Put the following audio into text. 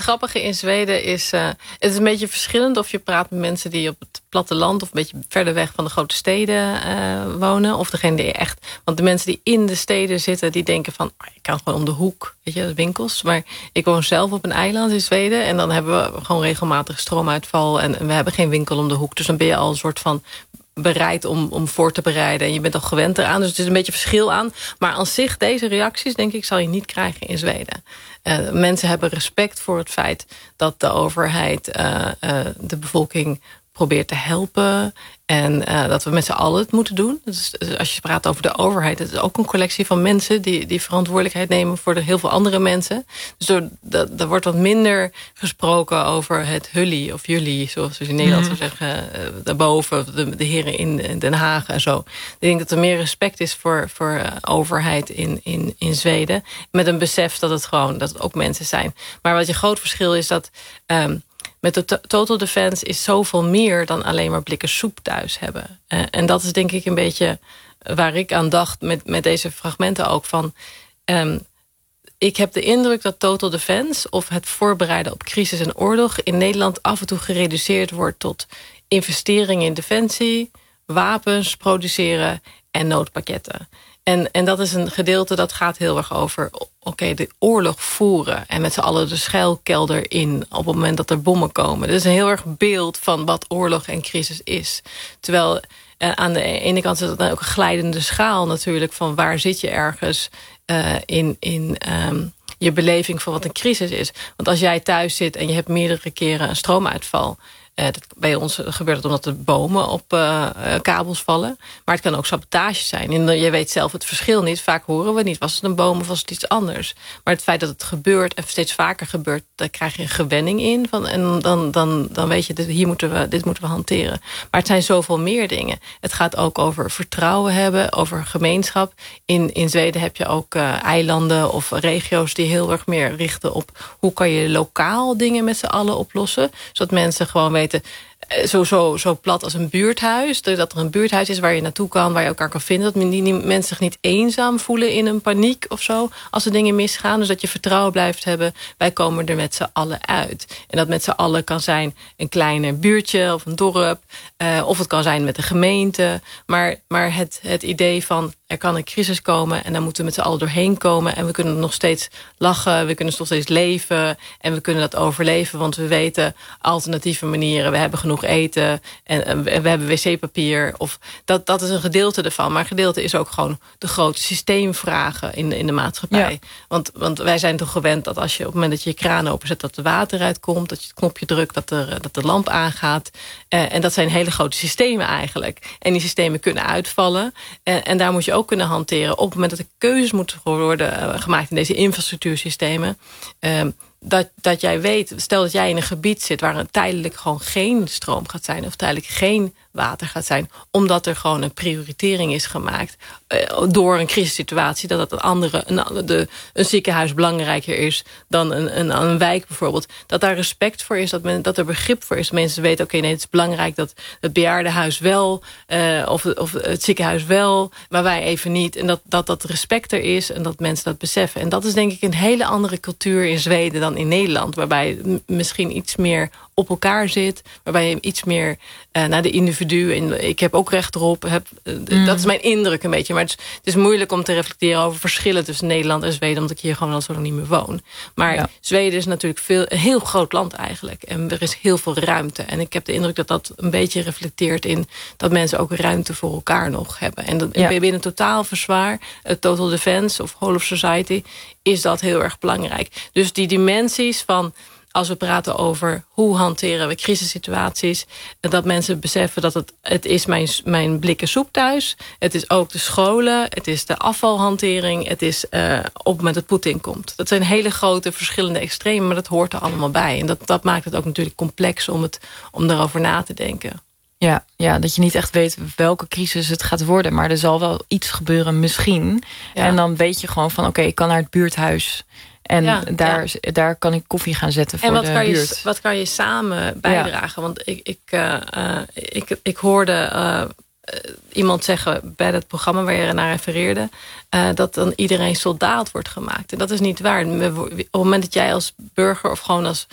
grappige in Zweden is... het is een beetje verschillend of je praat met mensen die op het platteland... of een beetje verder weg van de grote steden wonen. Of degene die echt... Want de mensen die in de steden zitten, die denken van... ik kan gewoon om de hoek, weet je, de winkels. Maar ik woon zelf op een eiland in Zweden... en dan hebben we gewoon regelmatig stroomuitval... en we hebben geen winkel om de hoek. Dus dan ben je al een soort van... bereid om voor te bereiden. En je bent al gewend eraan. Dus het is een beetje verschil aan. Maar aan zich, deze reacties, denk ik, zal je niet krijgen in Zweden. Mensen hebben respect voor het feit dat de overheid de bevolking probeert te helpen. En dat we met z'n allen het moeten doen. Dus als je praat over de overheid... het is ook een collectie van mensen... die verantwoordelijkheid nemen voor heel veel andere mensen. Dus er wordt wat minder gesproken over het hullie of jullie... zoals we in Nederland zou zeggen... daarboven, de heren in Den Haag en zo. Ik denk dat er meer respect is voor overheid in Zweden. Met een besef dat het ook mensen zijn. Maar wat je groot verschil is dat... met de Total Defense is zoveel meer dan alleen maar blikken soep thuis hebben. En dat is denk ik een beetje waar ik aan dacht met deze fragmenten ook van... ik heb de indruk dat Total Defense of het voorbereiden op crisis en oorlog... in Nederland af en toe gereduceerd wordt tot investeringen in defensie... wapens produceren en noodpakketten. En dat is een gedeelte dat gaat heel erg over... de oorlog voeren en met z'n allen de schuilkelder in... op het moment dat er bommen komen. Dat is een heel erg beeld van wat oorlog en crisis is. Terwijl aan de ene kant is dat dan ook een glijdende schaal natuurlijk... van waar zit je ergens in je beleving van wat een crisis is. Want als jij thuis zit en je hebt meerdere keren een stroomuitval... bij ons gebeurt het omdat de bomen op kabels vallen. Maar het kan ook sabotage zijn. En je weet zelf het verschil niet. Vaak horen we niet. Was het een boom of was het iets anders? Maar het feit dat het gebeurt en steeds vaker gebeurt... daar krijg je een gewenning in. En dan weet je, dit moeten we hanteren. Maar het zijn zoveel meer dingen. Het gaat ook over vertrouwen hebben. Over gemeenschap. In Zweden heb je ook eilanden of regio's... die heel erg meer richten op... hoe kan je lokaal dingen met z'n allen oplossen. Zodat mensen gewoon weten... Zo plat als een buurthuis. Dat er een buurthuis is waar je naartoe kan, waar je elkaar kan vinden. Dat die mensen zich niet eenzaam voelen in een paniek of zo. Als er dingen misgaan. Dus dat je vertrouwen blijft hebben. Wij komen er met z'n allen uit. En dat met z'n allen kan zijn een kleiner buurtje of een dorp. Of het kan zijn met de gemeente. Maar het idee van... er kan een crisis komen en daar moeten we met z'n allen doorheen komen. En we kunnen nog steeds lachen, we kunnen nog steeds leven. En we kunnen dat overleven, want we weten alternatieve manieren. We hebben genoeg eten en we hebben wc-papier. Of dat is een gedeelte ervan. Maar een gedeelte is ook gewoon de grote systeemvragen in de maatschappij. Ja. Want wij zijn toch gewend dat als je op het moment dat je je kraan openzet... dat er water uitkomt, dat je het knopje drukt, dat de lamp aangaat. En dat zijn hele grote systemen eigenlijk. En die systemen kunnen uitvallen. En daar moet je ook kunnen hanteren... op het moment dat er keuzes moeten worden gemaakt... in deze infrastructuursystemen... dat jij weet, stel dat jij in een gebied zit... waar er tijdelijk gewoon geen stroom gaat zijn... of tijdelijk geen water gaat zijn... omdat er gewoon een prioritering is gemaakt... door een crisissituatie... dat een ziekenhuis belangrijker is... dan een wijk bijvoorbeeld. Dat daar respect voor is, dat er begrip voor is. Mensen weten, oké, nee, het is belangrijk... dat het bejaardenhuis wel... of het ziekenhuis wel, maar wij even niet. En dat respect er is en dat mensen dat beseffen. En dat is denk ik een hele andere cultuur in Zweden... dan in Nederland, waarbij het misschien iets meer op elkaar zit... waarbij je iets meer naar de individu... en ik heb ook recht erop. Dat is mijn indruk een beetje. Maar het is moeilijk om te reflecteren over verschillen... tussen Nederland en Zweden... omdat ik hier gewoon al zo lang niet meer woon. Maar Zweden is natuurlijk een heel groot land eigenlijk. En er is heel veel ruimte. En ik heb de indruk dat dat een beetje reflecteert in... dat mensen ook ruimte voor elkaar nog hebben. En binnen totaal verzwaar, Total Defense of Whole of Society... is dat heel erg belangrijk. Dus die dimensies van... als we praten over hoe hanteren we crisissituaties... dat mensen beseffen dat het is mijn blikken soep thuis. Het is ook de scholen, het is de afvalhantering... het is op het moment dat Poetin komt. Dat zijn hele grote verschillende extremen... maar dat hoort er allemaal bij. En dat maakt het ook natuurlijk complex om daarover na te denken. Ja, dat je niet echt weet welke crisis het gaat worden. Maar er zal wel iets gebeuren misschien. Ja. En dan weet je gewoon van oké, ik kan naar het buurthuis... En daar kan ik koffie gaan zetten voor de buurt. Wat kan je samen bijdragen? Want ik hoorde iemand zeggen bij het programma waar je naar refereerde... dat dan iedereen soldaat wordt gemaakt. En dat is niet waar. Op het moment dat jij als burger of gewoon als